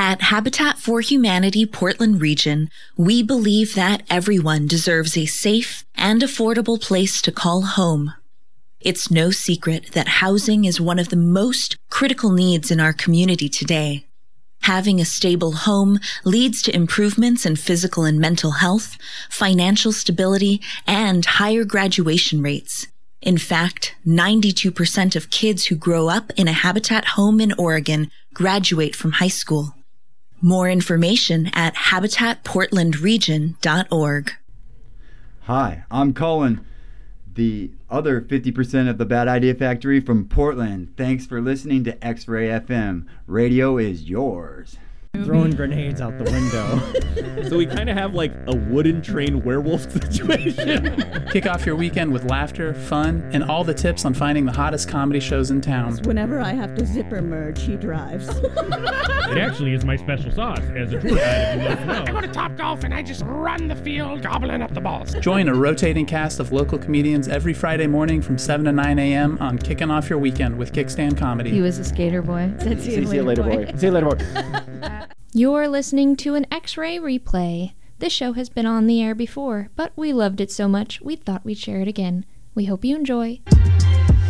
At Habitat for Humanity Portland Region, we believe that everyone deserves a safe and affordable place to call home. It's no secret that housing is one of the most critical needs in our community today. Having a stable home leads to improvements in physical and mental health, financial stability, and higher graduation rates. In fact, 92% of kids who grow up in a Habitat home in Oregon graduate from high school. More information at habitatportlandregion.org. Hi, I'm Colin, the other 50% of the Bad Idea Factory from Portland. Thanks for listening to X-Ray FM. Radio is yours. Throwing grenades out the window. So we kind of have like a wooden train werewolf situation. Kick off your weekend with laughter, fun, and all the tips on finding the hottest comedy shows in town. Whenever I have to zipper merge, he drives. It actually is my special sauce as a tour guide, if you want to know. I go to Topgolf and I just run the field gobbling up the balls. Join a rotating cast of local comedians every Friday morning from 7 to 9 a.m. on Kicking Off Your Weekend with Kickstand Comedy. He was a skater boy. See you later, boy. See you later, boy. You're listening to an X-Ray replay. This show has been on the air before, but we loved it so much we thought we'd share it again. We hope you enjoy.